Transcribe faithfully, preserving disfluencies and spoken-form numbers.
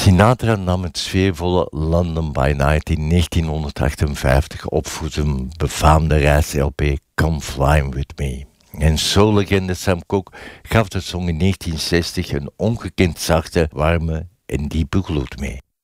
Sinatra nam het sfeervolle London by Night in negentienhonderdachtenvijftig op voor zijn befaamde reis-L P Come Flying With Me. En soul-legende Sam Cooke gaf de song in negentien zestig een ongekend zachte, warme en diepe gloed mee.